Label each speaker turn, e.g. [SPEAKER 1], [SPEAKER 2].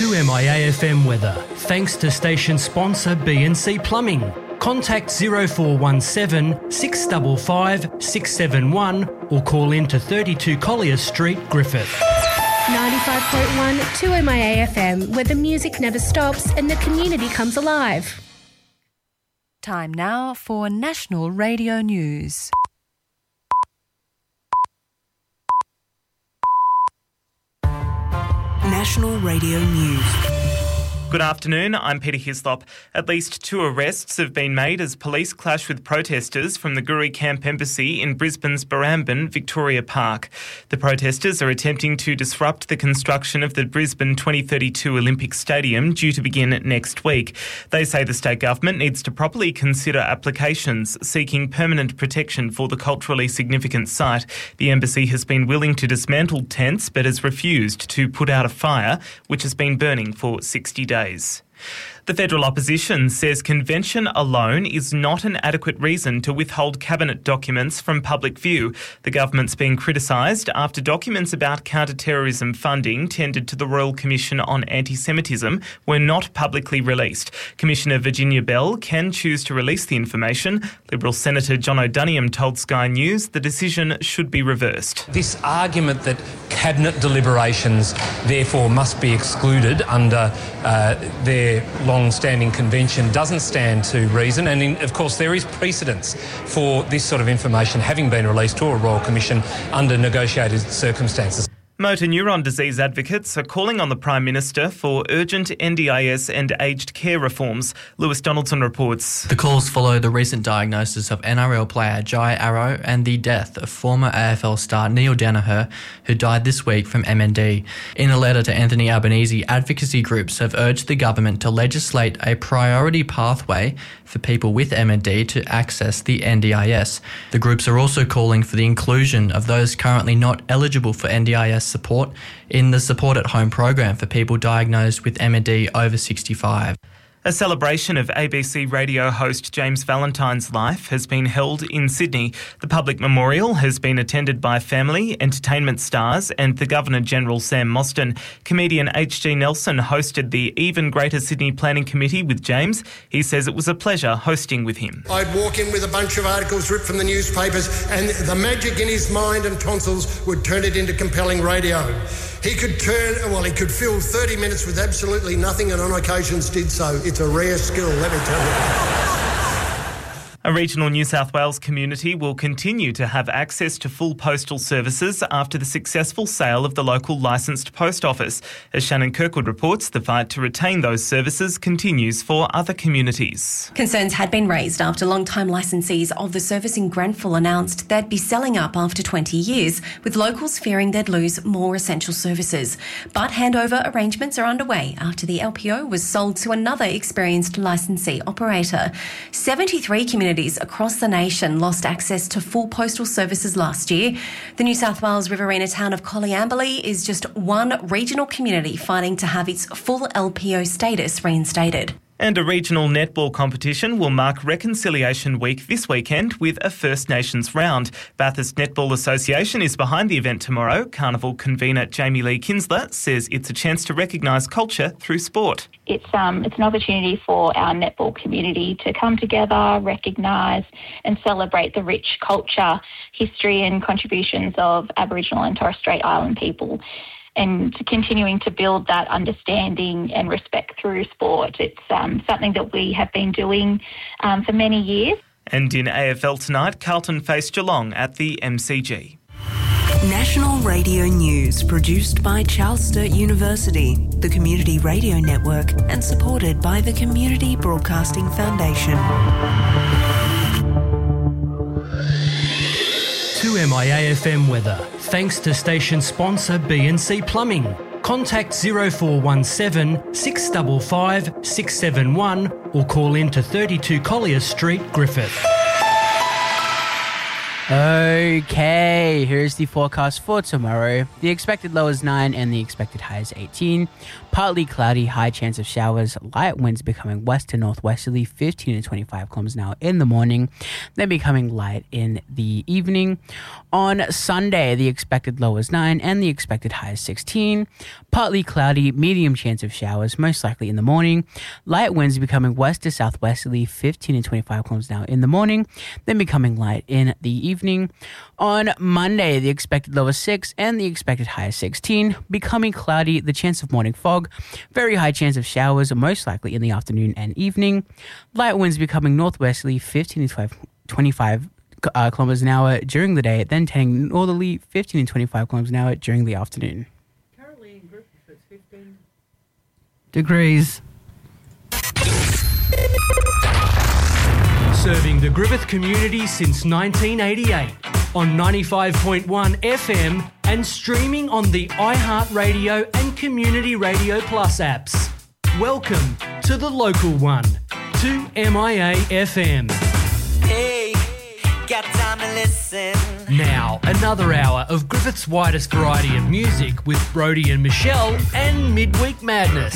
[SPEAKER 1] 2MIAFM weather, thanks to station sponsor BNC Plumbing. Contact 0417 655 671 or call in to 32 Collier Street, Griffith.
[SPEAKER 2] 95.1 2MIAFM, where the music never stops and the community comes alive.
[SPEAKER 3] Time now for National Radio News.
[SPEAKER 4] National Radio News.
[SPEAKER 5] Good afternoon, I'm Peter Hislop. At least 2 arrests have been made as police clash with protesters from the Guri Camp Embassy in Brisbane's Barrambin, Victoria Park. The protesters are attempting to disrupt the construction of the Brisbane 2032 Olympic Stadium due to begin next week. They say the state government needs to properly consider applications seeking permanent protection for the culturally significant site. The embassy has been willing to dismantle tents but has refused to put out a fire, which has been burning for 60 days. The federal opposition says convention alone is not an adequate reason to withhold cabinet documents from public view. The government's being criticised after documents about counter-terrorism funding tendered to the Royal Commission on Anti-Semitism were not publicly released. Commissioner Virginia Bell can choose to release the information. Liberal Senator John O'Doniam told Sky News the decision should be reversed.
[SPEAKER 6] This argument that cabinet deliberations therefore must be excluded under their long-standing convention doesn't stand to reason, and of course there is precedence for this sort of information having been released to a Royal Commission under negotiated circumstances.
[SPEAKER 5] Motor neuron disease advocates are calling on the Prime Minister for urgent NDIS and aged care reforms. Lewis Donaldson reports.
[SPEAKER 7] The calls follow the recent diagnosis of NRL player Jai Arrow and the death of former AFL star Neil Danaher, who died this week from MND. In a letter to Anthony Albanese, advocacy groups have urged the government to legislate a priority pathway for people with MND to access the NDIS. The groups are also calling for the inclusion of those currently not eligible for NDIS support in the Support at Home program for people diagnosed with MND over 65.
[SPEAKER 5] A celebration of ABC radio host James Valentine's life has been held in Sydney. The public memorial has been attended by family, entertainment stars and the Governor-General Sam Mostyn. Comedian H.G. Nelson hosted the Even Greater Sydney Planning Committee with James. He says it was a pleasure hosting with him.
[SPEAKER 8] I'd walk in with a bunch of articles ripped from the newspapers and the magic in his mind and tonsils would turn it into compelling radio. He could fill 30 minutes with absolutely nothing and on occasions did so. It's a rare skill, let me tell you.
[SPEAKER 5] A regional New South Wales community will continue to have access to full postal services after the successful sale of the local licensed post office. As Shannon Kirkwood reports, the fight to retain those services continues for other communities.
[SPEAKER 9] Concerns had been raised after long-time licensees of the service in Grenfell announced they'd be selling up after 20 years, with locals fearing they'd lose more essential services. But handover arrangements are underway after the LPO was sold to another experienced licensee operator. 73 communities across the nation lost access to full postal services last year. The New South Wales Riverina town of Coleambally is just one regional community fighting to have its full LPO status reinstated.
[SPEAKER 5] And a regional netball competition will mark Reconciliation Week this weekend with a First Nations round. Bathurst Netball Association is behind the event tomorrow. Carnival convener Jamie Lee Kinsler says it's a chance to recognise culture through sport.
[SPEAKER 10] It's an opportunity for our netball community to come together, recognise and celebrate the rich culture, history and contributions of Aboriginal and Torres Strait Island people, and continuing to build that understanding and respect through sport. It's something that we have been doing for many years.
[SPEAKER 5] And in AFL tonight, Carlton face Geelong at the MCG.
[SPEAKER 4] National Radio News, produced by Charles Sturt University, the Community Radio Network, and supported by the Community Broadcasting Foundation.
[SPEAKER 1] 2MIAFM weather, thanks to station sponsor BNC Plumbing. Contact 0417 655 671 or call in to 32 Collier Street, Griffith.
[SPEAKER 11] Okay, here's the forecast for tomorrow. The expected low is 9 and the expected high is 18. Partly cloudy, high chance of showers, light winds becoming west to northwesterly, 15 to 25 kilometers an hour in the morning, then becoming light in the evening. On Sunday, the expected low is 9 and the expected high is 16. Partly cloudy, medium chance of showers, most likely in the morning. Light winds becoming west to southwesterly, 15 to 25 kilometers an hour in the morning, then becoming light in the evening. On Monday, the expected low is 6 and the expected high is 16. Becoming cloudy, the chance of morning fog, very high chance of showers, most likely in the afternoon and evening. Light winds becoming northwesterly, 15 to 25 kilometers an hour during the day, then turning northerly, 15 to 25 kilometers an hour during the afternoon.
[SPEAKER 1] Currently in Griffith, it's 15
[SPEAKER 11] degrees.
[SPEAKER 1] Serving the Griffith community since 1988 on 95.1 FM and streaming on the iHeartRadio and Community Radio Plus apps. Welcome to the local one, 2MIA FM.
[SPEAKER 12] Hey, got time to listen.
[SPEAKER 1] Now, another hour of Griffith's widest variety of music with Brody and Michelle and Midweek Madness.